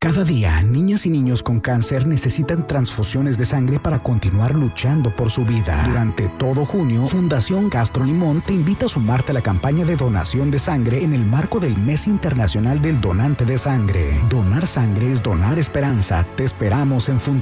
Cada día, niñas y niños con cáncer necesitan transfusiones de sangre para continuar luchando por su vida. Durante todo junio, Fundación Castro Limón te invita a sumarte a la campaña de donación de sangre en el marco del Mes Internacional del Donante de Sangre. Donar sangre es donar esperanza. Te esperamos en Fundación